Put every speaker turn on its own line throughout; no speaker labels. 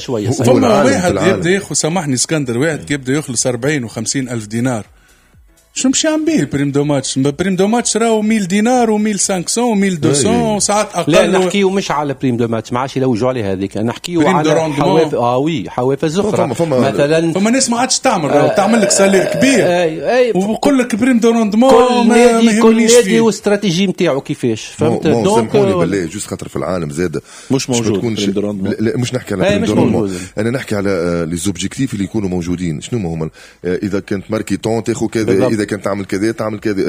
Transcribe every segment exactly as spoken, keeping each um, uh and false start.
شويه.
فما واحد يبدا ياخذ، سامحني اسكندر، واحد يبدا يخلص أربعين وخمسين ألف دينار، شو مشي عم بيه بريم دو ماتش؟ بريم دو ماتش راهو مية دينار ومية وخمسمية ومية ومئتين ساعات اقل.
لا نحكيو مش على بريم دو ماتش، ما عادش يلوجوا على هذيك، نحكيو على حوافز. اه وي حوافز اخرى مثلا.
فما ناس ما عادش تعمل آه تعمل لك سالير كبير
اي اي
وبقول لك بريم دو روندمون.
كل نادي كل نادي واستراتيجي نتاعو كيفاش، فهمت؟
دونك بالله جوست خاطر في العالم زاد
مش موجود بريم دو روندمون.
لا مش نحكي على بريم دو روندمون، انا نحكي على لي زوبجيكتيف اللي يكونوا موجودين. شنو هما؟ اذا كانت ماركي طون تاخذ كذا، اذا كانت تعمل كذا تعمل كذا.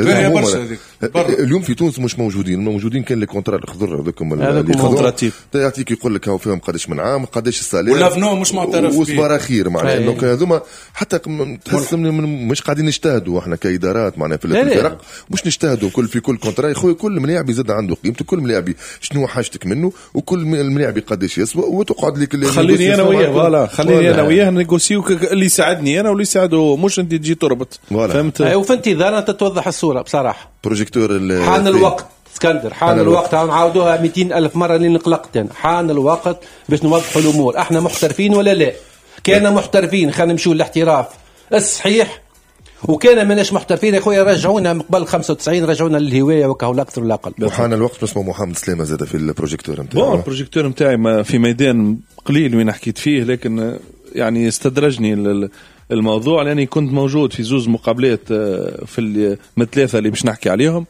اليوم في تونس مش موجودين، موجودين كان لي كونترا الخضر هذوكم اللي
كونتراتيف
يعطيك يقول لك هاو فيهم قداش من عام، قداش السالير،
ولا فنو مش معترف
وصبر اخير معناها. دونك هذوما حتى تحس مش قاعدين نجتهدوا احنا كادارات معناها في الفرق، مش نجتهدوا كل في كل كونترا يا خويا. كل ملاعب يزيد عنده قيمته، كل ملاعب شنو حاجتك منه، وكل ملاعب قداش يسوى، وتقعد لك اللي
خليني انا وياه فوالا خليني انا وياه نيغوسيو اللي يساعدني انا واللي يساعده، مش انت تجي تربط. فهمت؟
وفي انتظار انت توضح الصوره بصراحه.
بروجيكتور
حان الوقت اسكندر، حان الوقت. نعاودوها مئتين ألف مرة اللي نقلقت أنا. حان الوقت باش نوضحوا الأمور. احنا محترفين ولا لا؟ كان محترفين خلينا نمشوا للاحتراف الصحيح، وكان مناش محترفين يا خويا رجعونا من قبل خمسة وتسعين، رجعونا للهواية وكهو الأكثر والأقل.
وحان الوقت اسمه محمد سلامة زاد في البروجيكتور نتاعي.
بون البروجيكتور نتاعي في ميدان قليل وين حكيت فيه، لكن يعني استدرجني الموضوع لأني كنت موجود في زوز مقابلات في الثلاثة اللي مش نحكي عليهم.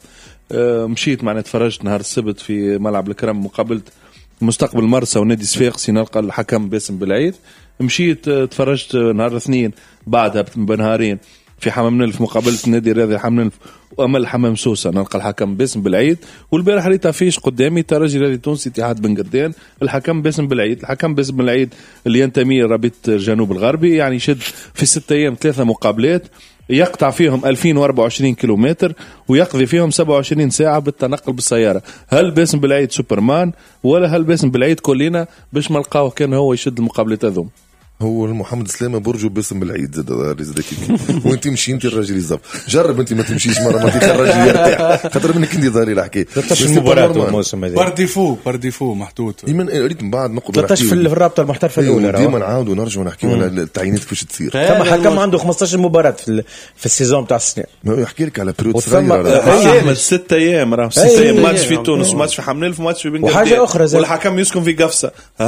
مشيت معنا تفرجت نهار السبت في ملعب الكرم مقابلة مستقبل مرسى ونادي صفاقسي، نلقى الحكم باسم بالعيد. مشيت تفرجت نهار الاثنين بعدها بنهارين في حمام نلف مقابلة النادي الرياضي حمام نلف وأمل حمام سوسة، نلقى الحكم باسم بالعيد. والبارح ريتها فيش قدامي ترجي رياضي تونسي اتحاد بن قردان، الحكم باسم بالعيد. الحكم باسم بالعيد اللي ينتمي لرابطة الجنوب الغربي، يعني شد في ستة أيام ثلاثة مقابلات يقطع فيهم ألفين وأربعة وعشرين كيلومتر ويقضي فيهم سبعة وعشرين ساعة بالتنقل بالسيارة. هل باسم بالعيد سوبرمان ولا هل باسم بالعيد كلنا باش ما لقاوه كان هو يشد المقابلات هذوم؟
هو محمد سلامة برجو باسم بالعيد زاد زاد كيف وانت مشي انت الراجل يزف. جرب انت ما تمشيش مره ما تخرج الراجل يرتاح خاطر منك انت ظهري الحكايه.
ثلاثة عشر مباراه الموسم هذا
بارديفو بارديفو محطوط
ديما ريت من بعد نقدر
ثلاثة عشر في الرابطه المحترفه الاولى.
ديما نعاودوا نرجعوا نحكيوا على التعيينات كيفاش تصير.
كما حكم عنده خمسة عشر مباراه في في السيزون تاع السنه.
يحكي لك على بريود صغير
ايام ستة ايام راه ستة ايام ماتش في تونس ماتش في حمنلف وماتش في بن قردان
وحاجه اخرى
والحكم يسكن في قفصه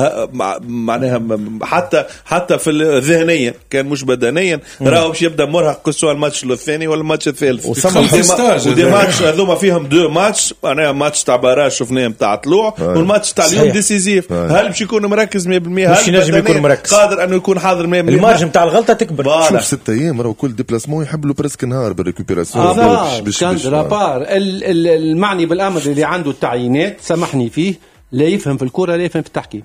معناها حتى حتى في ذهنيا كان مش بدنيا راهو باش يبدا مرهق كسوا الماتش الثاني ولا الماتش الثالث. ودي ماتش هذوما فيهم دو ماتش، انا ماتش تاع باراج شفناه نتاع طلوع والماتش تاع اليوم ديسيزيف. هل باش يكون مركز مية بالمية؟
هل ينجم يكون مركز
قادر انه يكون حاضر مية بالمية؟
المارجن تاع الغلطه تكبر.
شوف ستة ايام راهو كل ديبلاسمون يحب له بريسك نهار بالريكوبيراسيون.
اه كان رابار المعني بالامر اللي عنده التعيينات سامحني فيه لا يفهم في الكره لا يفهم في التحكيم.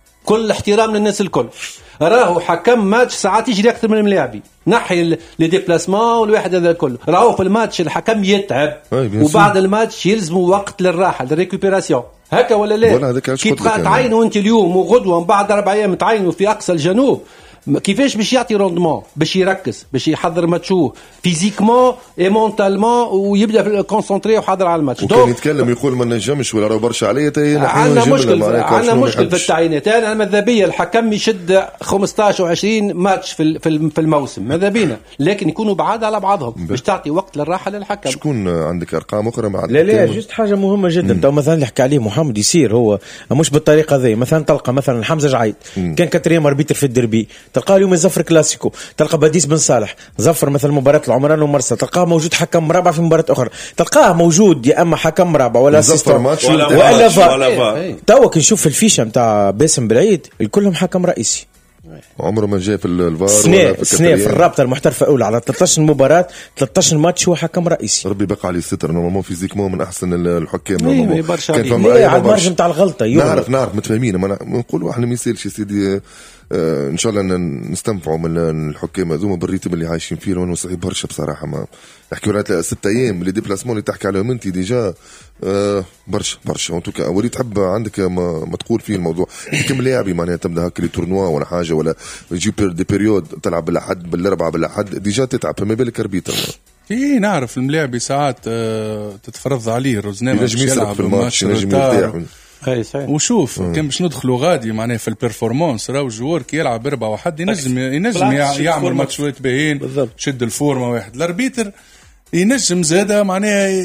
كل احترام للناس الكل. راهو حكم ماتش ساعات يجري اكثر من الملاعبي نحي لي ديبلاسمون والواحد هذا كله. راهو في الماتش الحكم يتعب وبعد الماتش يلزم وقت للراحه للريكوبيراسيون هكا ولا لا؟ كي تبقى تعينوا انت اليوم وغدوه بعد اربع ايام تعينوا في اقصى الجنوب كيفاش باش يعطي روندمون باش يركز باش يحضر ماتشوه فيزيكمون اي مونتالمون ويبدا كونسونطري وحاضر على الماتش.
وكان يتكلم يقول ما نجمش ولا راهو برشا عليا
عندنا مشكل عندنا مشكل في التعيينات. انا ماذا بيا الحكم يشد خمسطاش وعشرين ماتش في في الموسم ماذا بينا لكن يكونوا بعاد على بعضهم باش تعطي وقت للراحه للحكم.
شكون عندك ارقام اخرى مع
لا لا جست حاجه مهمه جدا. تو مثلا اللي حكى عليه محمد يصير هو مش بالطريقه ذي. مثلا تلقى مثلا حمزه جعيد كان كاتريم اربيتر في الدربي، تلقى اليوم يزفر كلاسيكو، تلقى بديس بن صالح زفر مثلا مباراة العمران ومرسى، تلقاه موجود حكم رابع في مباراة أخرى، تلقاه موجود يا أما حكم رابع ولا
زفر ماتش
ولا فا. توا كي نشوف الفيشة متاع باسم بالعيد الكلهم حكم رئيسي
عمره ما جاء في الفار
سنة في سنة في الرابطة المحترفة الأولى على ثلاثة عشر مباراة ثلاثة عشر ماتش هو حكم رئيسي.
ربي بقى عليه الستر نورمالمون فيزيكمون من أحسن الحكام نورمالمون.
كان فما على المارجن تاع الغلطة
نعرف نعرف متفاهمين ما نقولوا احنا ما يصيرش يا سيدي. آه ان شاء الله نستنفعوا من الحكام هذوما بالريتم اللي عايشين فيه لانه صعيب برشا بصراحه. ما نحكيو على ستة ايام اللي ديبلاسمون اللي تحكي عليهم انت ديجا آه برشا برشا وانتو وليد تحب عندك ما, ما تقول فيه الموضوع كم لاعبي معناها تبدا هكا لي تورنوا ولا حاجه ولا يجي دي بيريود تلعب بالاحد بالاربعه بالاحد ديجا تتعب فما بالك اربيتر.
ايه نعرف الملاعبي ساعات آه تتفرض عليه روزنامه
ينجم يسرق في الماتش ينجم يرتاح
اي صحيح.
وشوف كان باش ندخلوا غادي معناها في البرفورمانس، راهو الجوار كي يلعب أربعة واحد ينجم ينجم يعمل ماتشات باهين، شد الفورمه واحد. الاربيتر ينجم زاده معناها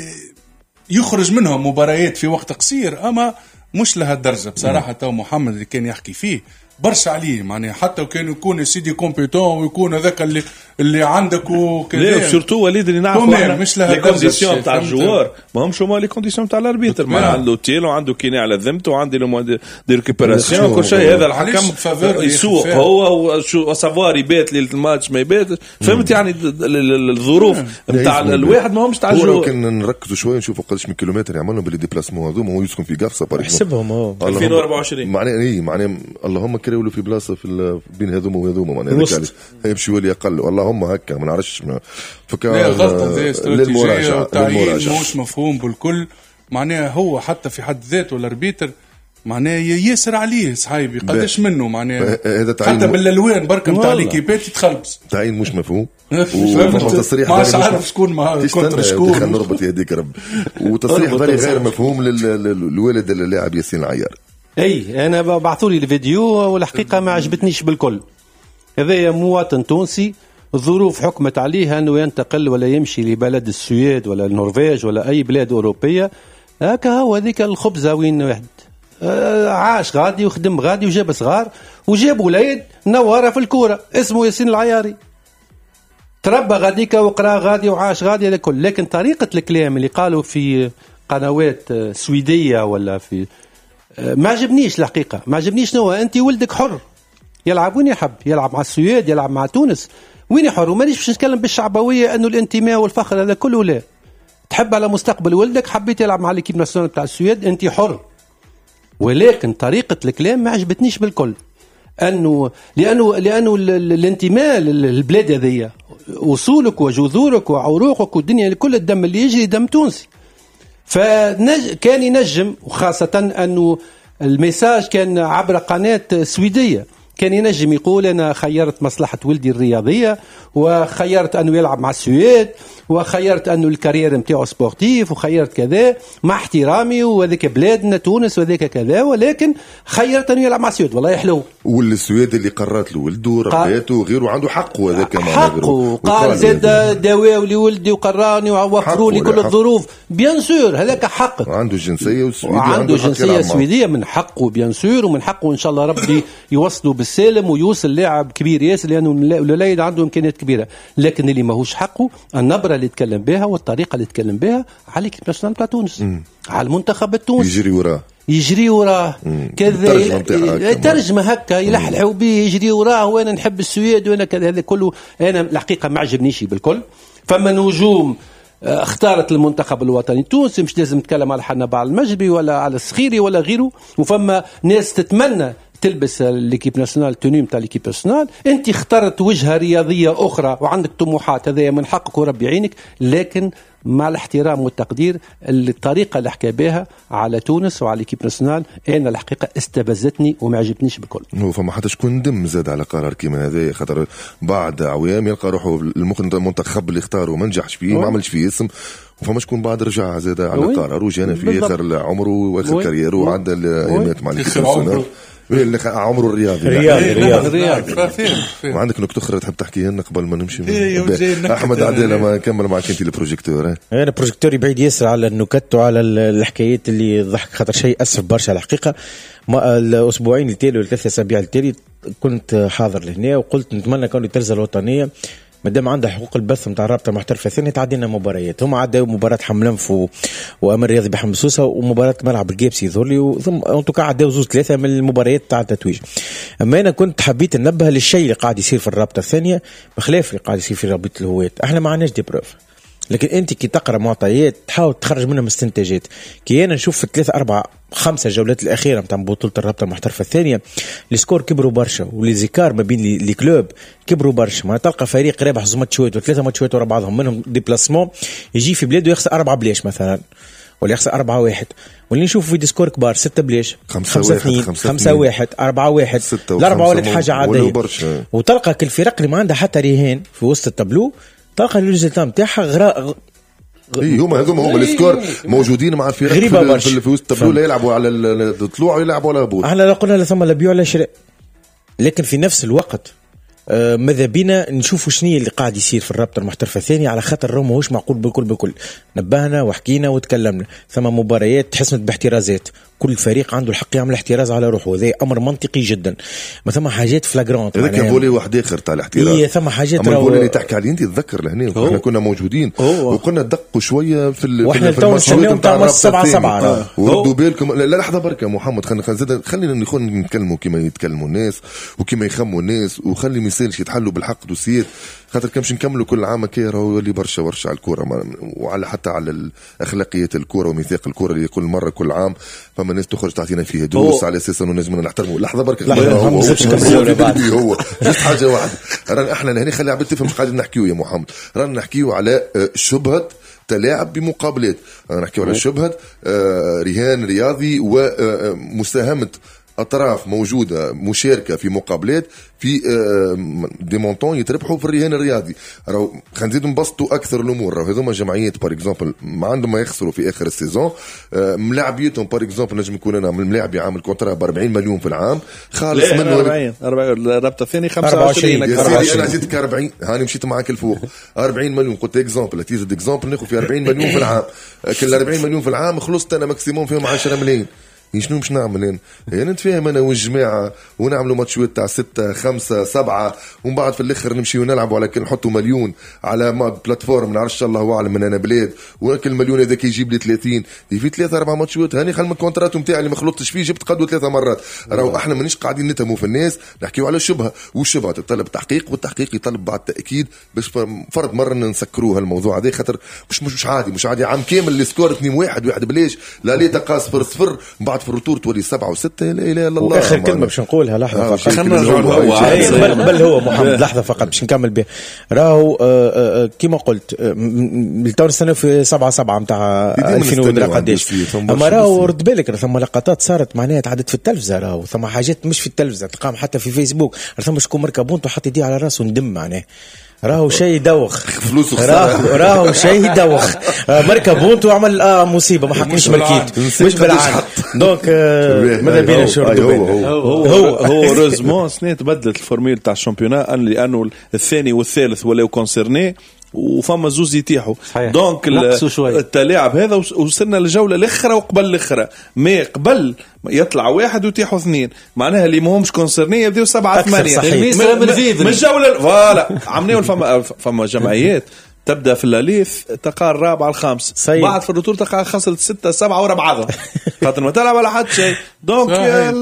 يخرج منهم مباريات في وقت قصير، اما مش لهالدرجه بصراحه. تو محمد اللي كان يحكي فيه برشا عليه معناها، حتى وكان يكون سيدي كومبيتون ويكون هذاك اللي اللي عندك وكذا.
لا سورتو وليد اللي نعرفوا احنا مش لها الكونديسيون تاع الجوار، ما همش هما لي كونديسيون تاع الاربيتر. ما عنده تيل وعنده كيني على ذمته وعنده لو دي ريكوبيراسيون كل شيء. هذا الحكم يسوق هو وسافوار يبات ليله الماتش ما يباتش، فهمت يعني الظروف نتاع الواحد ما همش تاع الجوار.
كان نركزوا شويه نشوفوا قداش من كيلومتر يعملوا باللي ديبلاسمون هذوما، هو يسكن في قفصه بارك
حسبهم هو
ألفين وأربعة وعشرين
معناها اي معناها اللهم كريولوا في بلاصه في بين هذوما وهذوما معناها يمشي ولي اقل اللهم هكا ما نعرفش
فكا غلطه استراتيجيه وتعيين مش مفهوم بالكل معناها. هو حتى في حد ذاته الاربيتر معناها ياسر عليه صحيبي قداش منه معناها حتى بالالوان بركه نتاع ليكيبات يتخلبس
تعيين مش مفهوم.
وتصريح ما عارف شكون ما كنت شكون
خلينا نربط يديك رب. وتصريح غير مفهوم للوالد اللاعب ياسين العيار.
اي انا بعثوا لي الفيديو والحقيقه ما عجبتنيش بالكل. هذا مواطن تونسي الظروف حكمت عليه أنه ينتقل ولا يمشي لبلد السويد ولا النرويج ولا أي بلاد أوروبية. هكا هو ذيك الخبزة وين واحد عاش غادي وخدم غادي وجاب صغار وجاب وليد نوارة في الكورة اسمه ياسين العياري، تربى غاديك وقرا غادي وعاش غادي هذا كل. لكن طريقة الكلام اللي قالوا في قنوات سويدية ولا في ما عجبنيش الحقيقة، ما عجبنيش. نوع أنت ولدك حر يلعب وين يحب، يلعب مع السويد يلعب مع تونس وين حر. ومانيش باش نتكلم بالشعبويه انه الانتماء والفخر هذا كله، لا تحب على مستقبل ولدك حبيت يلعب مع ليكيب ناسيونال بتاع السويد انت حر. ولكن طريقه الكلام ما عجبتنيش بالكل، انه لانه لانه الانتماء للبلاد هذيا اصولك وجذورك وعروقك والدنيا كل الدم اللي يجري دم تونسي. فكان ينجم، وخاصه انه الميساج كان عبر قناه سويديه، كان ينجم يقول أنا خيرت مصلحة ولدي الرياضية وخيرت أنه يلعب مع السويد وخيرت أنه الكارير متاعه سبورتيف وخيرت كذا مع احترامي وذيك بلادنا تونس وذيك كذا، ولكن خيرت أنه يلعب مع السويد. والله يحلو.
والسويد اللي قررت له ولده ربيته وغيره عنده حقه هذاك
حقه. قال زاد دواو لولدي وقراني ووفروا لي كل الظروف بيان سور هذاك حقك.
عنده الجنسية والسويدية
عنده جنسية سويدية من حقه بيان سور، ومن حقه إن شاء الله ربي يوصلوا بالسالم ويوصل لاعب كبير ياسر لأنه الولايد عنده إمكانيات كبيرة. لكن اللي ماهوش حقه النبرة اللي يتكلم بها والطريقة اللي يتكلم بها على ليكيب ناسيونال تاع تونس، على المنتخب التونسي،
يجري وراه
يجري وراه كذا ترجمة هكا يلحلحوا به يجري وراه وانا نحب السويد وانا كذا. هذا كله انا الحقيقة ما عجبنيش بالكل. فما نجوم اختارت المنتخب الوطني التونسي، مش لازم نتكلم على حنبال المجري ولا على الصخيري ولا غيره. وفما ناس تتمنى تلبس ليكيب ناسيونال توني نتاع ليكيب ناسيونال. انت اخترت وجهه رياضيه اخرى وعندك طموحات، هذا من حقك وربي يعينك، لكن مع الاحترام والتقدير الطريقه اللي حكى بها على تونس وعلى ليكيب ناسيونال انا الحقيقه استفزتني وما عجبتنيش بكل.
هو فما حتى شكون دم زاد على قرار كيما هذا، خاطر بعد عوام يلقى روحه المنتخب اللي اختاره ما نجحش فيه ما عملش فيه اسم، وفما شكون بعد رجع زاد على قرار وجانا في اخر عمره واخر كاريره وعدى الايامات مع ليكيب ناسيونال عمره الرياضي
رياضي رياضي.
وعندك نكتة أخرى تحب تحكيها لنا قبل ما نمشي؟ أحمد عدالة ما كمل معك أنت البروجيكتور.
أنا بروجيكتوري بعيد ياسر على النكت وعلى الحكايات اللي ضحك، خاطر شيء أسف برشا الحقيقة. ما الأسبوعين التالي والثلاثة أسابيع التالي كنت حاضر لهنا وقلت نتمنى كون الترزة الوطنية مادام عندها حقوق البث نتاع الرابطه المحترفه الثانيه تعدينا مباريات. هم عداوا مباراه حملنف و... وامر رياضي بحمد سوسه ومباراه ملعب الجيبسي ذولي، ثم انتو عداوا زوج ثلاثه من المباريات تاع التتويج. اما انا كنت حبيت ننبه للشيء اللي قاعد يصير في الرابطه الثانيه بخلاف اللي قاعد يصير في رابطه الهوات. احنا ما عندناش دي بروف، لكن انت كي تقرا معطيات تحاول تخرج منهم استنتاجات. كي انا نشوف في ثلاثة أربعة خمسة جولات الأخيرة متاع بطولة الرابطة المحترفة الثانية السكور كبروا برشا، والزكار ما بين لي كلوب كبروا برشا. ما تلقى فريق رابح زوج ماتشات وثلاثة ماتشات ورا بعضهم منهم ديبلاسمون يجي في بلاده يخسر أربعة بلاش مثلا ولا يخسر أربعة واحد، واللي نشوف في ديسكور كبار ستة بلاش خمسة اثنين خمسة واحد أربعة واحد الأربعة ولد حاجة عادية. وتلقى كل الفرق اللي ما عندها حتى رهان في وسط التابلو تلقى الريزلتات نتاعها غراء
اي هما هذوما هما السكور موجودين مع الفرق
غريبة
في, في, في وسط التابلو، لا يلعبوا على الطلوع ويلعبوا على الهبوط.
احنا لا قلنا لا ثم لا بيع ولا شراء، لكن في نفس الوقت آه ماذا بينا نشوفوا شنو اللي قاعد يصير في الرابطه المحترفه الثانيه، على خاطر الرو ماهوش معقول بكل بكل. نبهنا وحكينا وتكلمنا، ثم مباريات تحسمت باحترازات، كل فريق عنده الحق يعمل احتراز على روحه، وهذا امر منطقي جدا. ما ثم حاجات فلاغرانت،
هذا كان فولي واحد اخر تاع الاحتراز.
هي ثم حاجات
اما الفولي اللي تحكي عليه انت تتذكر لهنا احنا كنا موجودين وقلنا دقوا شويه في ال
واحنا تو نستناو نتاع سبعة سبعة
وردوا بالكم. لا لحظه بركه محمد، خلينا خلينا خلينا نكون نتكلموا كما يتكلموا الناس وكما يخموا الناس، وخلي ما يصيرش يتحلوا بالحق دوسيات، خاطر كمش نكملوا كل عام كي راهو يولي برشا برشا على الكوره، وعلى حتى على اخلاقيات الكوره وميثاق الكوره اللي كل مره كل عام فما الناس تخرج تعطينا فيها دوس على اساس انه نجمنا نحترموا. لحظه بركه
هو
هو جست حاجه واحده، رانا احنا هنا خلي عبد تفهم مش قاعدين نحكيو يا محمد، رانا نحكيو على شبهه تلاعب بمقابلات، رانا نحكيو على شبهه رهان رياضي ومساهمه أطراف موجودة مشاركة في مقابلات في دي مونطون يتربحوا في الرهان الرياضي. راهو خلينا نزيدوا نبسطوا أكثر الأمور. راهو هذوما جمعيات بار إكزامبل ما عندهم ما يخسروا في آخر السيزون، ملاعبيتهم بار إكزامبل نجم يكون أنا من ملاعبي عامل كونترا ب أربعين مليون في العام، خالص منه
أربعين الرابطة الثانية خمسة وعشرين.
أنا زدت أربعين، هاني مشيت معاك الفوق أربعين مليون، قلت إكزامبل تيجي إكزامبل ناخذ في أربعين مليون في العام، كل أربعين مليون في العام خلصت أنا ماكسيموم فيهم عشرة ملايين. شنو مش نعمل هنا؟ يعني نتفاهم انا والجماعه ونعملوا ماتشات تاع ستة خمسة سبعة، ومن بعد في الاخر نمشي ونلعبوا على كل نحطوا مليون على ما بلاتفورم نعرفش الله اعلم من انا بلاد، وكل مليون هذاك يجيب لي ثلاثين في ثلاثة أربعة ماتشات. هاني خل من الكونترات نتاعي اللي ما خلطتش فيه جبت قدوه ثلاثة مرات. راهو احنا مانيش قاعدين نتهموا في الناس، نحكيوا على الشبهه، والشبهه تطلب تحقيق، والتحقيق يطلب بعد تاكيد باش فرض مره نسكروه الموضوع هذا، خاطر مش مش عادي مش عادي عام كامل السكور اثنين واحد واحد بلاش، لا ليه تقاس صفر صفر بعد في الروتور تولي سبعة وستة. لا إله إلا الله.
آخر كلمة باش نقولها لحظة فقط،
خلينا نرجع
بل, بل هو محمد لحظة فقط باش نكمل به. راهو كما قلت التو نستناو في سبعة سبعة متاع ألفين ودرا قداش، أما راهو رد بالك ثم لقطات صارت معناها تعدت في التلفزة، راهو ثم حاجات مش في التلفزة تقام حتى في فيسبوك، ثم شكون مركبون وحط يديه على راسه وندم معناه، راهو شيء دوخ راهو راهو شيء دوخ مركب بونتو عمل اه مصيبه ما حكيش ملكيت مش بالعاد. دونك ماذا بينا نشوف
هو هو هو روزمون سنه تبدلت الفورميل تاع الشامبيونات لانه الثاني والثالث ولاو كونسيرني وفما زوز يتيحوا. دونك التلاعب هذا وصلنا للجوله الاخرى وقبل الاخرى ما قبل يطلع واحد ويتيحوا اثنين، معناها اللي ماهمش كونسرنيه يبداو سبعة ثمانية من الجوله فوالا عملوا. فما فما جمعيات تبدا في الليث تقع الرابعه الخامس، بعد في الرطور تقع خسرت ستة سبعة ورا بعضها خاطر ما تلعب على حد شيء. دونك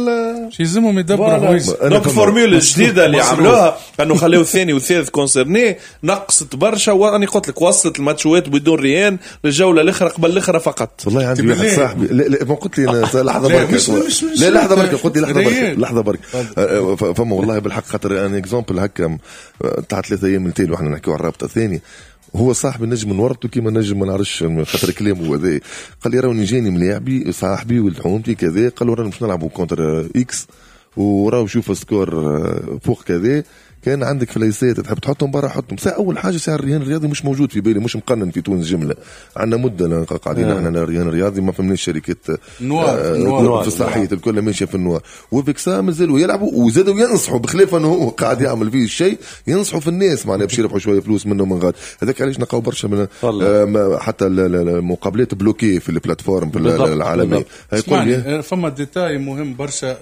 شي يلزمهم يدبروا.
دونك فورمولا الجديده اللي عملوها انه خليوا الثاني والثالث كونسرني نقصت برشا، واني قلت لك وصلت الماتشات بدون ريان للجوله الاخرى قبل الاخرى فقط.
والله عندي واحد صاحبي لا ما قلت لي لحظه بركه لا لحظه بركه قلت لي لحظه بركه لحظه بركه فما والله بالحق خاطر انا اكزامبل هكا تاع ثلاثة ايام من تالي واحنا نحكيو على الرابطه الثانيه، هو صاحبي نجم نورطه كيما نجم ما نعرفش خاطر كلامه هذا، قال لي راني جاني ملاعبي صاحبي ولد حومتي كذا، قالوا رانا باش نلعبوا كونتر اكس وراو شوف سكور فوق كذا، كان عندك فليسات تحب تحطهم برا حطهم. ساعة أول حاجة ساعة الرهان الرياضي مش موجود في بالي، مش مقنن في تونس جملة، عندنا مدة قاعدين احنا آه. الرهان الرياضي ما فهمناش شركات
نوار,
آه
نوار
في الصحية الكل ماشية في النوار، وفيكسا مازالوا يلعبوا وزادوا ينصحوا بخلاف انه هو قاعد يعمل فيه الشيء ينصحوا في الناس معناها باش يربحوا شوية فلوس منه من غاد. هذاك علاش نلقاو برشا من آه حتى المقابلات بلوكي في البلاتفورم في العالمية.
اسمعني فما ديتاي مهم برشا،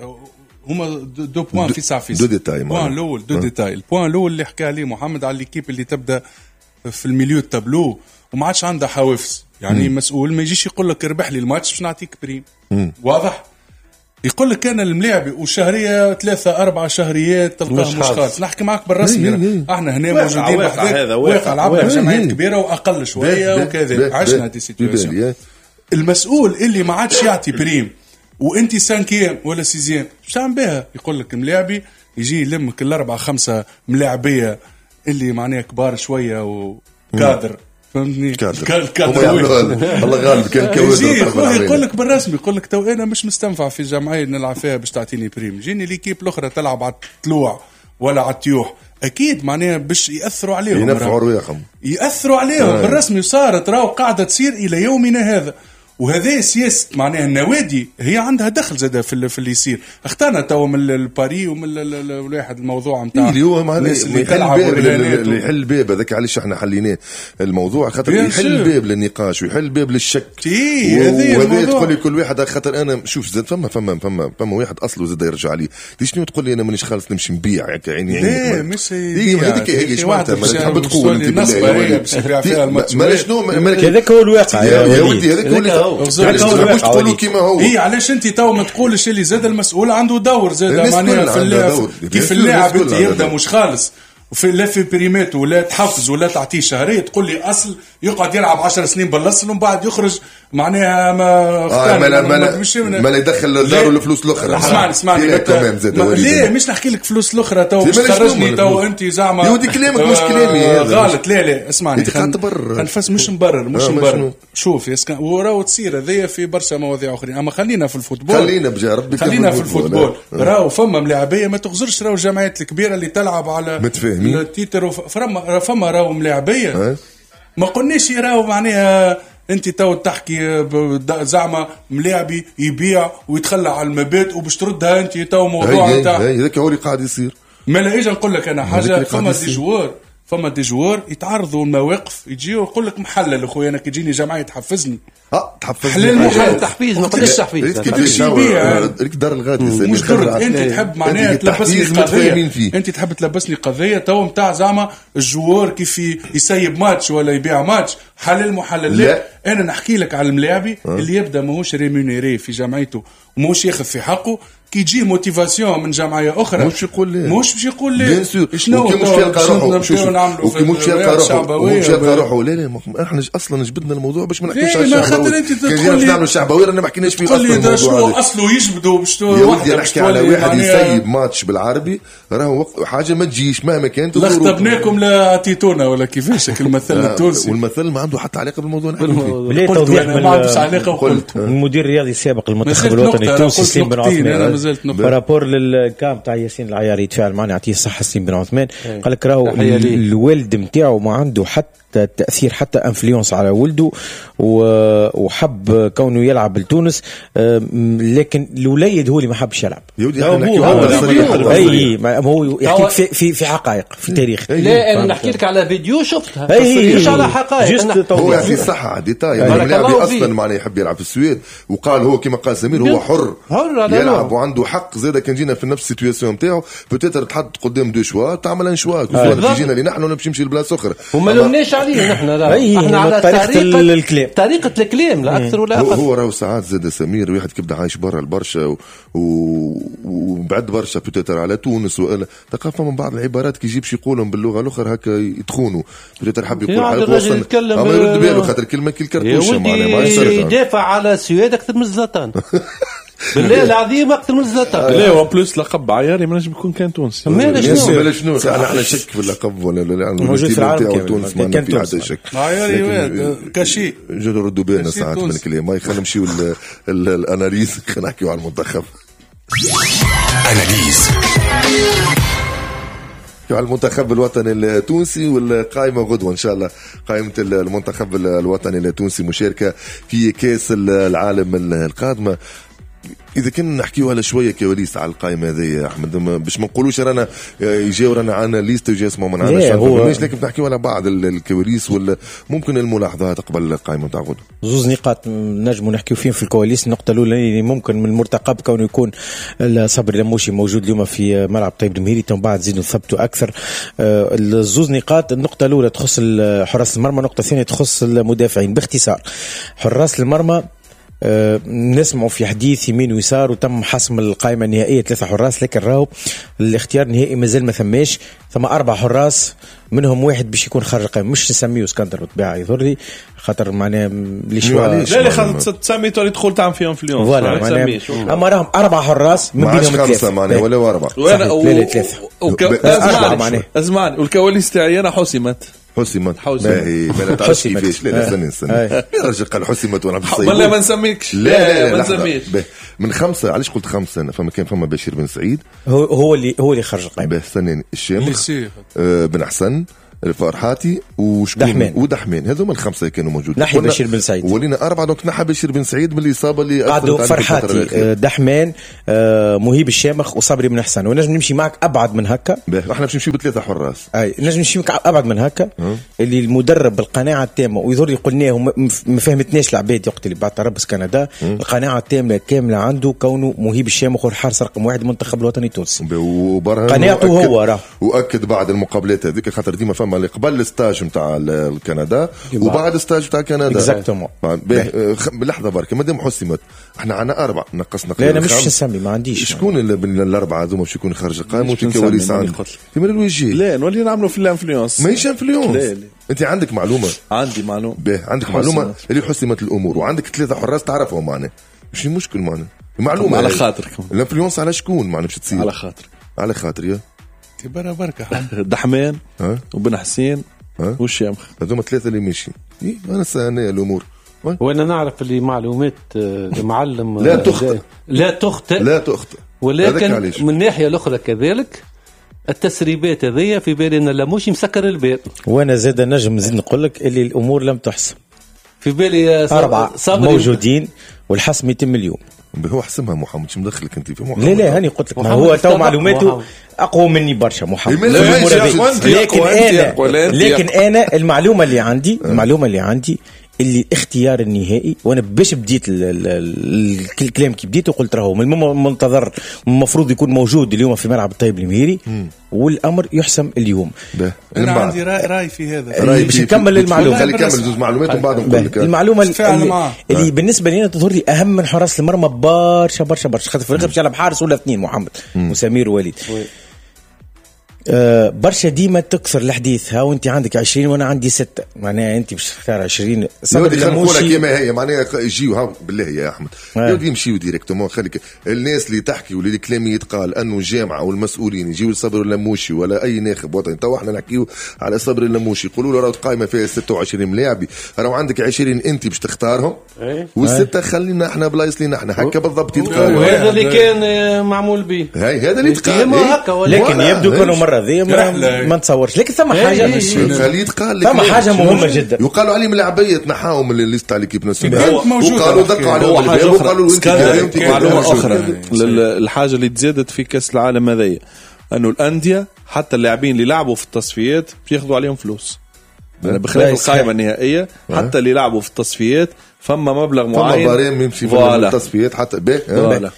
هما دو بوان في ساعة في
دو ديتاي.
البوان الأول دو ديتاي البوان الأول اللي حكى عليه محمد على الكيب اللي تبدأ في الميليو التابلو وما عادش عندها حوافز، يعني مم. مسؤول ما يجيش يقول لك اربح لي الماتش باش نعطيك بريم مم. واضح، يقول لك كان الملاعب وشهرية ثلاثة أربعة شهريات تلقاه مش خالص. نحكي معك بالرسمي احنا هنا موجودين
هذا
واقع لعبنا جمعيات كبيرة وأقل شوية وكذا عشنا هذه السيتواسيون. المسؤول اللي ما عادش يعطي بريم وانت سانكيام ولا سيزيام مش تعمل بها، يقول لك ملاعبي يجي يلم كل أربعة خمسة ملاعبية اللي معناه كبار شوية وكادر فهمتني
كادر الله غالب كان كوادر
يقول لك بالرسمي يقول لك تو انا مش مستنفع في جمعية نلعب فيها باش تعطيني بريم، جيني ليكيب الاخرى تلعب على الطلوع ولا على التيوح اكيد معناها باش ياثروا عليهم
ينفعوا رواحهم
ياثروا عليهم آه. بالرسمي وصارت راهو قاعده تصير الى يومنا هذا. وهذا سياسه معناها النوادي هي عندها دخل زاد في في اللي يصير. اختارنا تو من الباري ومن الواحد الموضوع نتاع
اللي هو الناس اللي يحل باب اللي يحل باب هذاك علاش احنا حليناه الموضوع خاطر يحل باب للنقاش ويحل باب للشك. وهذا تقول لي كل واحد خاطر انا شوف زاد فما فما فما فما واحد اصله زاد يرجع لي ليش تقول لي انا مانيش خالص نمشي نبيع هكا عيني
لا مش
هذيك هي معناتها تحب تقول انت
بالله
شنو
هذاك هو الواقع
يا ولدي هذاك هو مش تقولوا كيما هو.
اي علاش انت تو ما تقولش اللي زاد المسؤول عنده دور زاد معناها في اللاعب كيف اللاعب انت يبدا مش خالص وفي لا في بريماتو ولا تحفز ولا تعطيه شهريه تقول لي اصل يقعد يلعب عشر سنين بالاصل ومن بعد يخرج معناها ما
آه ما لا ما لا ما يدخل دارو الفلوس الاخرى.
اسمعني اسمعني ليه مش نحكي لك فلوس الاخرى تو مش تخرجني تو انت زعما
يودي كلامك مش كلامي
آه غلط. لا لا اسمعني
نفس
مش مبرر مش مبرر شوف يسكن وراو تصير هذيا في برشا مواضيع اخرين اما خلينا في الفوتبول
خلينا بجا ربي
خلينا في الفوتبول راهو فما ملاعبيه ما تغزرش راهو الجمعيات الكبيره اللي تلعب على التيتر فما فما راهو ملاعبيه ما قلناش راهو معناها انت تو تحكي زعما ملاعبي يبيع ويتخلى على المبات وباش تردها انت تو موضوع نتاع
هذاك هو اللي قاعد يصير.
ما لا اجي نقول لك انا حاجه فما دي جوار فما دي جوار يتعرضوا المواقف يجيو يقول لك محلل اخويا انا كيجيني جمعيه تحفزني
اه تحفزني
حلل تحفيز ما قلتش تحفيز
كيفاش يبيع ليك دار الغادي
مش درت انت تحب معناها تلبسني قضيه انت تحب تلبسني قضيه تو نتاع زعما الجوار كيف يسيب ماتش ولا يبيع ماتش حلل محلل. لا انا نحكي لك على الملاعبي اللي يبدا ماهوش ريمونيري في جمعيته وماهوش ياخذ في حقه كي يجي موتيفاسيون من جمعيه اخرى
مش يقول لي
مش باش يقول لي
شنو مش يلقى روحه شوف مش يلقى روحه مش يلقى روحه لا لا احنا اصلا جبدنا الموضوع باش ما نحكيش على الشعبوي كي نعملوا الشعبوي رانا ما حكيناش فيه اصلا
الموضوع شنو اصله يجبدوا باش
يا ودي نحكي على واحد يسيب ماتش بالعربي راهو حاجه ما تجيش مهما كانت
لخطبناكم لا تيتونا ولا كيفاش المثل التونسي
والمثل ما عنده حتى علاقه بالموضوع
لا توضيح
ما عندوش علاقه وقلت
المدير الرياضي السابق المنتخب الوطني التونسي سليم بن عثمان برابور للكام تاع ياسين العياري يتفاعل معنا يعطيه الصحه سليم بن عثمان قال لك راهو الوالد نتاعو ما عنده حتى تاثير حتى انفلونس على ولده وحب كونه يلعب لتونس لكن الوليد هو اللي ما حبش يلعب. اي هو يحكي في في في حقائق في تاريخ.
لا انا نحكي لك على فيديو شفتها مش على حقائق.
هو يعطي الصحه ديتاي يعني اللاعب اصلا معناه يحب يلعب في السويد وقال هو كما قال سمير هو حر يلعب وعنده حق زاد كان جينا في نفس السيتوياسيون نتاعو بوتيتر تحط قدام دو شوا تعمل ان شوا كل جينا اللي نحن نمشي نمشي لبلاصه اخرى
وما لومناش عليه نحن احنا على طريقه الكلام طريقه الكلام لا اكثر ولا اقل.
هو راهو ساعات زاد سمير واحد كيبدا عايش برا البرشا وبعد برشا بوتيتر على تونس ولا تلقى من بعض العبارات كي يجيبش يقولهم باللغه الاخرى هكا يدخونوا بوتيتر حب يقول على الوصل اما يرد باله خاطر كلمه كي الكرتوشه معناها
يدافع على السويد اكثر من زلاتان بالله العظيم اكثر من زلاتان.
لا هو بلوس لقب عياري ما نجم يكون كان تونسي
مالا شنو انا على شك في اللقب ولا لا
موجود في العالم
تونس ما كان في حتى شك
عياري كاشي
جو ردوا بالنا ساعات من الكلام ما خلينا نمشيو الاناليز خلينا نحكيو على المنتخب اناليز على المنتخب الوطني التونسي والقائمة غدوة إن شاء الله قائمة المنتخب الوطني التونسي مشاركة في كأس العالم القادمة. إذا كنا نحكيو على شوية كواليس على القائمة هذه يا أحمد باش ما نقولوش رانا يجيو رانا عنا ليست ويجي يسمعوا من عنا شو لكن نحكيو على بعض الكواليس ولا ممكن الملاحظات قبل القائمة تاع غدوة.
زوز نقاط نجموا نحكيو فيهم في الكواليس. النقطة الأولى ممكن من المرتقب كونه يكون صبري لموشي موجود اليوم في ملعب طيب دمهيري ثم بعد زيدوا نثبتوا أكثر. الزوز نقاط النقطة الأولى تخص حراس المرمى النقطة الثانية تخص المدافعين. باختصار حراس المرمى أه نسمعوا في حديث يمين ويسار وتم حسم القائمة النهائية ثلاثة حراس لكن راهو الاختيار النهائي مازال ما ثماش. ثم أربع حراس منهم واحد باش يكون خارج القائمة مش نسميه اسكندر بالطبيعة يضر لي خاطر معناه ليش
لا لا خاطر تسمي تولي تدخل تعمل فيهم انفلونس
فوالا اما راهم أربع حراس من بينهم ثلاثة
معناه ولا أربعة
لا لا ثلاثة
اسمعني والكواليس تاعي أنا حسمت
حسمت
حسمت.
باهي ما لا تعرفش كيفاش. لا لا استنى استنى الراجل قال حسمت وانا بالصيد
ولا ما نسميكش.
لا لا
ما
لا
نسميش
من خمسة. علاش قلت خمسة أنا؟ فما كان فما بشير بن سعيد
هو هو اللي هو اللي خرج القائمه.
به سنين الشامخ آه بن حسن الفرحاتي وشكون
دحمان
ودحمان. هذوما الخمسه كانوا موجودين.
نحي بشير بن سعيد
ولينا اربعه دونك نحى بشير بن سعيد من الاصابه اللي
بعده فرحاتي دحمان آه مهيب الشامخ وصبري بن حسن. ونجم نمشي معك ابعد من هكا.
احنا باش نمشيو بثلاثه حراس.
اي نجم نمشي معك ابعد من هكا. اللي المدرب بالقناعه التامه ويظهر لي قلناه ما فهمتناش العباد وقت اللي بعد تربص كندا. القناعه التامه كامله عنده كونه مهيب الشامخ والحارس رقم واحد المنتخب الوطني التونسي. قناعته هو راه
واكد بعد المقابلات هذيك خاطر ديما فما اللي قبل الستاج نتاع كندا وبعد الستاج نتاع كندا.
اكزاكتومون.
بلحظه برك مادام حسمت احنا عندنا اربعه نقصنا.
لا انا مش نسمي ما عنديش.
شكون الاربعه هذوما باش يكونوا خارج القائمه وكواليس عندك في من الوجه؟
لا نولي نعملوا في الانفلونس.
ماهيش انفلونس. انت عندك معلومه؟
عندي معلومه.
باهي عندك معلومه اللي حسمت الامور وعندك ثلاثه حراس تعرفهم معنا مش مشكل معنا معلومه
على خاطرك.
الانفلونس على شكون معنا باش تصير؟
على خاطرك.
على خاطري يا
تبارك بركه
ها
دحمان وبن حسين والشامخ.
هذوما ثلاثه اللي ماشي. إيه انا سهله الامور.
وانا نعرف اللي معلومات المعلم
لا تخطئ
لا تخطئ
لا تخطئ.
ولكن من الناحيه الاخرى كذلك التسريبات هذيا في بالي ان لاموشي مسكر الباب.
وانا زاد نجم نزيد نقول لك اللي الامور لم تحسم.
في بالي
أربعة موجودين والحسم يتم اليوم.
هو حسمها محمد شو مدخلك انت في محمد؟
لا لا هاني قلت لك ما هو تو معلوماته اقوى مني برشا محمد. لكن انا لكن انا المعلومه اللي عندي المعلومه اللي عندي اللي الاختيار النهائي. وانا باش بديت الكلام كي بديت وقلت راهو من المنتظر المفروض يكون موجود اليوم في ملعب الطيب المهيري والامر يحسم اليوم.
انا عندي راي, رأي في هذا
باش نكمل المعلومه.
خلي كمل زوج معلومات ومن بعد نقول لك
المعلومه اللي, اللي بالنسبه لي تظهر لي اهم من حراس المرمى برشا برشا برشا خاطر فريق باش يلعب حارس ولا اثنين محمد وسمير ووليد. أه برشا ديما تكثر الحديث. ها وانت عندك عشرين وانا عندي ستة معناها انت باش تختار عشرين.
يودي خلينا كيما هي معناها يجيو ها بالله يا احمد يودي يمشيو ديريكتومون. خليك الناس اللي تحكي واللي الكلام يتقال انه الجامعه والمسؤولين يجيو لصبر اللموشي ولا اي ناخب وطني. تو احنا نحكيو على صبر اللموشي يقولوا له راهو قائمه فيها ستة وعشرين ملاعبي راهو عندك عشرين انت باش تختارهم والسته خلينا احنا بلايص لينا احنا هكا بالضبط يتقال.
وهذا اللي كان معمول به
هاي هذا اللي يتقال.
لكن يبدو كانوا مره ذي ما نتصورش. لكن ثم حاجه
خليه يتقال
ثم حاجه مهمه جدا
يقالوا عليهم ملاعبيه تنحاهم من الليست تاع ليكيب ناسيونال
وقالوا
دقوا عليهم الباب وقالوا انت
معلومه اخرى. الحاجه اللي تزادت في كاس العالم هذايا انه الانديه حتى اللاعبين اللي لعبوا في التصفيات بياخذوا عليهم فلوس. يعني بخلاف القائمه النهائيه حتى اللي لعبوا في التصفيات فما مبلغ معين
فما بارين يمشي في التصفيات حتى به.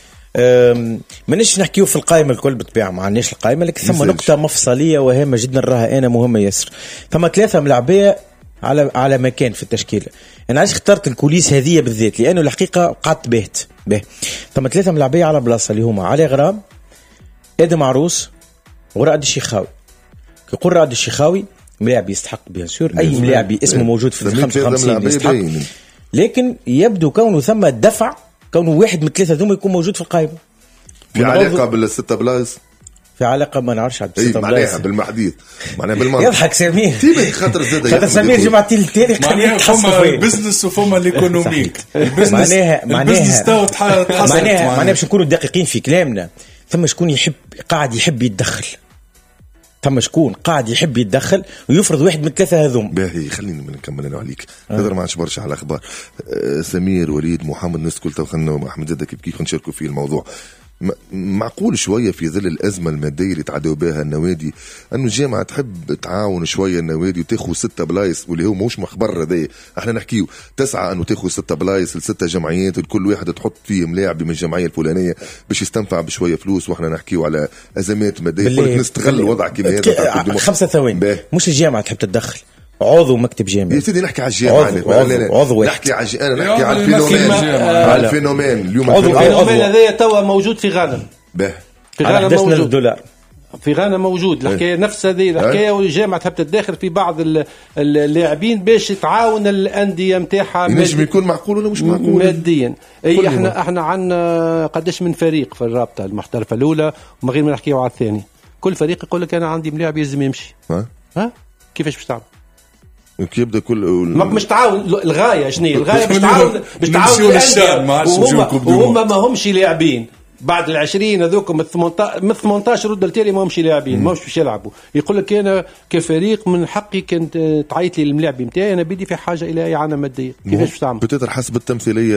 مانيش نحكيو في القائمه الكل بالطبيعه ما عندناش القائمه لكن ثم نقطه مفصليه وهامه جدا راها انا مهمه ياسر. ثم ثلاثه ملاعبيه على على مكان في التشكيله. انا علاش اخترت الكوليس هذه بالذات لانه الحقيقه قعدت بهت به. ثم ثلاثه ملاعبيه على بلاصه اللي هما علي غرام ادم عروس ورائد الشيخاوي. كيقول رائد الشيخاوي ملاعب يستحق بيان سور اي ملاعب اسمه موجود في خمسة وخمسين يستحق. لكن يبدو كونه ثم دفع كونه واحد من ثلاثة ذوما يكون موجود في القائمة.
في علاقة بالستة بلايص
في علاقة ما نعرفش على الستة
بلايص معناها بالمحديد معناها بالمنطق.
يضحك سمير
تيبي خاطر زاد
خاطر سمير جمعتي التاريخ
معناها فما البزنس وفما الايكونوميك.
البزنس معناها
معناها
معناها معناها باش نكونوا دقيقين في كلامنا. ثم شكون يحب قاعد يحب يتدخل. ثم شكون قاعد يحب يتدخل ويفرض واحد من الثلاثه هذوم.
باهي خليني من نكمل انا عليك نقدر ما عادش برشا على الاخبار. أه سمير وليد محمد الناس كلها وخلنا احمد زاد كيف كيف نشاركوا في الموضوع. معقول شويه في ظل الازمه الماديه اللي تعدوا بها النوادي انه الجامعه تحب تعاون شويه النوادي وتاخذ ستة بلايص واللي هو مش مخبر هذا. احنا نحكيو تسعه انه تاخذ ستة بلايص لستة جمعيات وكل واحد تحط فيه لاعب من الجمعيه الفلانيه باش يستنفع بشويه فلوس. واحنا نحكيو على ازمات ماديه قلت نستغل الوضع كما هذا.
خمسة ثواني مش الجامعه تحب تتدخل عضو مكتب جامعي
يا سيدي نحكي على الجامعه.
عضو, عضو, عضو
نحكي على انا نحكي على الفينومين على الفينومين اليوم.
الفينومين هذا توا موجود في غانا.
به
في غانا موجود
دولار
في غانا موجود. الحكايه نفس هذه الحكايه والجامعه تحب تتداخل في بعض اللاعبين باش تعاون الانديه نتاعها.
نجم يكون معقول ولا مش معقول
ماديا. اي احنا احنا عندنا قداش من فريق في الرابطه المحترفه الاولى ومن غير ما نحكيو على الثاني. كل فريق يقول لك انا عندي ملاعب يلزم يمشي. ها ها كيفاش باش تعمل؟
كي يبدا كل
ما مش تعاون. الغايه شنو الغايه؟ مش تعاون مش تعاون وهم وهم ما همش لاعبين. بعد العشرين هذوك من ثمانتاشر رد التالي ما همش لاعبين، ما همش باش يلعبوا. يقول لك انا كفريق من حقي كنت تعيط لي الملاعب نتاعي، انا بدي في حاجه الى اعانه ماديه. كيفاش تعمل؟
بتقدر حسب التمثيليه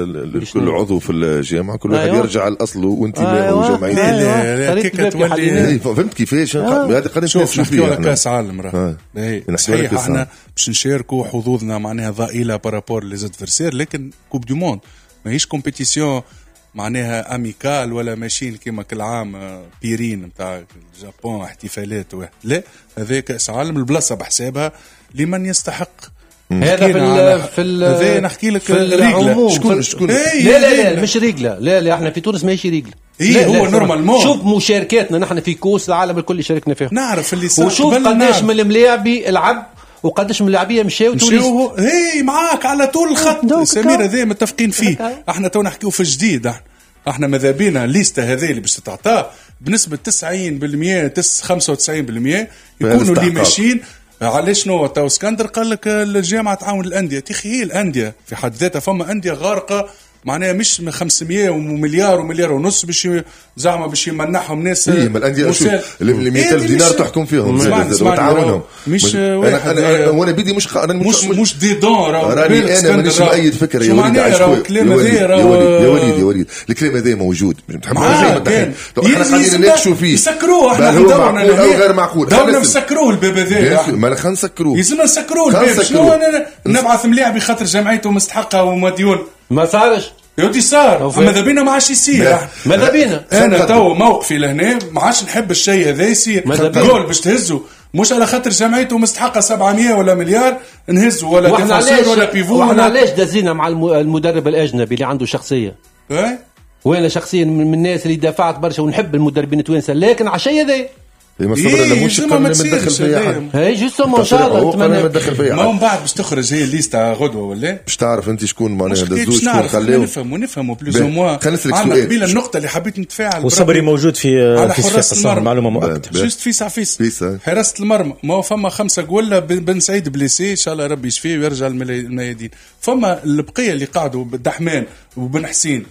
لكل عضو في الجامعه، كل واحد أيوة. يرجع لاصله وانتمائه
أيوة.
وجمعيته.
أيوة.
كيف تولي
فهمت كيفاش؟ هذه قد
نشوف نحكيو على كاس عالم راه صحيح احنا باش نشاركوا حظوظنا معناها ضئيله بارابور لي زادفيرسير، لكن كوب دو موند ماهيش كومبيتيسيون معناها اميكال ولا ماشيين كيما كل عام بيرين نتاع اليابان احتفالات واحد. لا، هذا كاس عالم البلاصه بحسابها لمن يستحق.
هذا في في
هذا نحكي لك
العموم.
شكون شكون
لا لا لا مش ريغلا. لا لا احنا في تونس ماشي ريغلا.
ايه هو نورمالمون.
شوف مشاركاتنا نحن في كؤوس العالم الكل شاركنا فيه.
نعرف اللي صار.
وشوف قداش من الملاعبي العب وقداش من اللاعبيه مشاو
مشاو. هي معاك على طول الخط سمير، هذا متفقين فيه. احنا تو نحكيو في الجديد. احنا احنا ماذا بينا الليسته هذه اللي باش تتعطى بنسبه تسعين بالمئة خمسة وتسعين بالمئة يكونوا اللي ماشيين. علاش شنو تو اسكندر قال لك الجامعه تعاون الانديه. تخي هي الانديه في حد ذاتها فما انديه غارقه معناها مش من خمسمية ومليار ومليار ونص باش زعما باش يمنحهم ناس.
ايه ما الانديه اللي مئة ألف دينار تحكم فيهم وتعاونهم.
مش
انا انا وانا بدي مش
مش مش دي دون
راني انا مانيش مؤيد فكره يا وليد.
الكلام هذا
يا وليد يا وليد يا وليد الكلام هذا موجود. احنا قاعدين نناقشوا فيه
يسكروه. احنا دورنا
غير معقول.
دورنا نسكروه الباب هذا.
ما خلينا نسكروه.
لازم نسكروه الباب. شنو نبعث ملاعب بخاطر جمعيته مستحقه ومديون؟ ما صارش يودي صار. ماذا بينا ما عادش يصير. ماذا بينا انا تو موقفي لهنا ما عادش نحب الشيء هذا يصير. جول باش تهزه مش على خاطر جمعيته مستحقه سبعمية ولا مليار نهزه ولا ديفونسور ولا بيفو. ولا علاش دازينا مع المدرب الاجنبي اللي عنده شخصيه. ايه وانا شخصيا من الناس اللي دافعت برشا ونحب المدربين التوانسه، لكن عشان هذا
ما صبر الا مش قانون ما ندخل فيها.
هي جوستومون ان شاء الله
نتمنى ما ندخل فيها.
ما من بعد باش تخرج هي الليسته غدوه ولا باش
تعرف انت شكون معناها دزوز
شكون خليو نفهم ونفهموا بلوز او موا. عندنا قبيله النقطه اللي حبيت نتفاعل
وصبري موجود في في الصفقه معلومه مؤكده.
جوست في سعفيس حراسه المرمى ما فما خمسه قوله بن سعيد بليسي ان شاء الله ربي يشفيه ويرجع الميادين. فما البقيه اللي قعدوا بالدحمان وبن حسين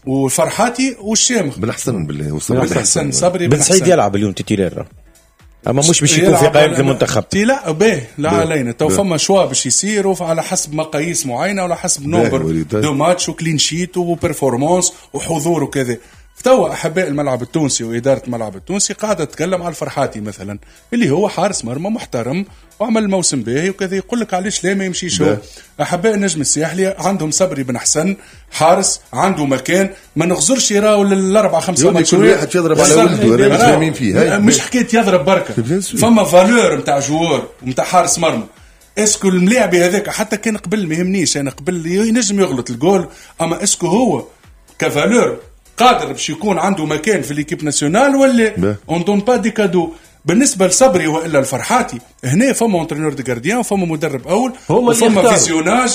وفرحاتي والشامخ
بن حسن بالله
وصبري بن حسن صبري
بن سعيد يلعب اليوم تيتيلر اما مش باش يكون في قائمه المنتخب.
لا باهي لا علينا تو فما شوا باش يصيروا على حسب مقاييس معينه ولا حسب نومبر دو ماتش وكلين شيت وبرفورمانس وحضور وكذا. توا احباء الملعب التونسي واداره الملعب التونسي قاعده تتكلم على الفرحاتي مثلا اللي هو حارس مرمى محترم وعمل موسم باهي وكذا. يقول لك علاش لا ما يمشيش هو. احباء النجم الساحلي عندهم صبري بن حسن حارس عنده مكان ما نغزرش يراو للاربع خمسه
ماتشات. كل واحد يضرب على ولده انا فاهمين فيه.
مش حكايه يضرب بركه فما فالور نتاع جوار ونتاع حارس مرمى. اسكو الملاعبي هذاك حتى كان قبل ما يهمنيش انا قبل ينجم يغلط الجول اما اسكو هو كفالور قادر باش يكون عنده مكان في ليكيب ناسيونال ولا اون دون با دي كادو. بالنسبه لصبري والا الفرحاتي هنا فما انترينور دي جارديان وفما مدرب اول وفما فيزيوناج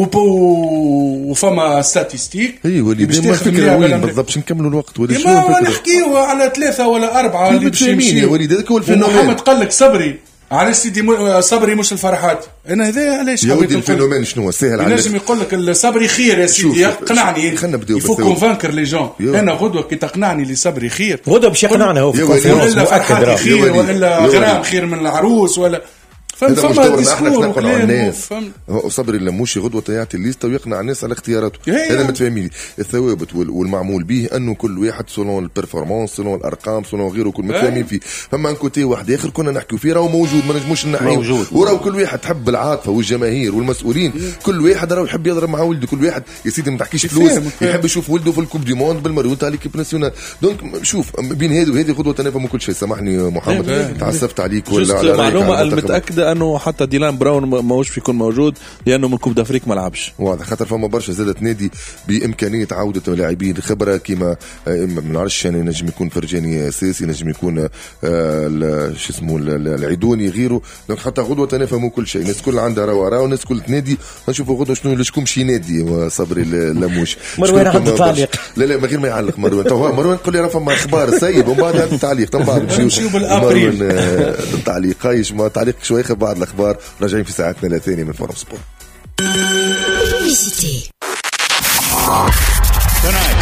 وفما ستاتيستيك.
اي ولي ديما فكره وين بالضبط باش نكملوا الوقت ولا شنو
ما نحكيو على ثلاثه ولا اربعه اللي باش يمشي.
ولي هذاك هو الفينومين.
محمد قال لك صبري على سيدي صبري مش الفرحات. انا هذا علاش
يا ودي الفينومين شنو سهل عليك.
لازم يقول لك الصبري خير يا سيدي اقنعني.
خلينا نبداو
يفو كونفانكر لي جون. انا غدوه كي تقنعني لي صبري خير
غدوه باش يقنعنا هو في
كونفيرونس مؤكد خير ولا غرام خير من العروس ولا
هذا مش دورنا احنا نقنعوا الناس. صبري اللموشي غدوه يعطي الليسته ويقنع الناس على اختياراته. هذا متفاهمين. الثوابت والمعمول به انه كل واحد سولون البرفورمانس سولون الارقام سولون غيره كل متفاهمين فيه. فما ان كوتي واحد اخر كنا نحكيو فيه راهو موجود ما نجموش نحكيو وراهو كل واحد حب العاطفه والجماهير والمسؤولين. كل واحد راهو يحب يضرب مع ولده. كل واحد يا سيدي ما تحكيش فلوس يحب يشوف ولده في الكوب دي موند بالمريوت تاع ليكيب ناسيونال. دونك شوف بين هذه وهذه غدوه تنافهم كل شيء. سامحني محمد تعسفت عليك ولا على
معلومه المتاكده انه حتى ديلان براون ماهوش يكون موجود لانه من كوب دافريك ما لعبش.
واضح خاطر فما برشا زادت نادي بامكانيه عوده لاعبين خبره كيما ما نعرفش يعني نجم يكون فرجاني اساسي نجم يكون شو اسمه العيدوني غيره. دونك حتى غدوه تنافهموا كل شيء. الناس كل عندها روا راه والناس كل تنادي. نشوفوا غدوه شنو شكون شي نادي صبري اللموش.
مروان عنده تعليق.
لا لا من غير ما يعلق مروان. تو مروان قول لي راه فما اخبار سيب ومن بعد عنده تعليق. من بعد نمشيو
بالابريل
التعليق قايش ما تعليق شويه ناخذ بعض الاخبار، راجعين في ساعتنا الثانيه من فورم سبورت.
Tonight